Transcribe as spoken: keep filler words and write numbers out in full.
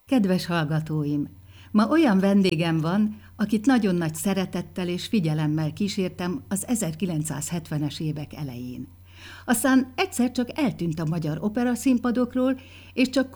Kedves hallgatóim! Ma olyan vendégem van, akit nagyon nagy szeretettel és figyelemmel kísértem az ezerkilencszázhetvenes évek elején. Aztán egyszer csak eltűnt a magyar operaszínpadokról, és csak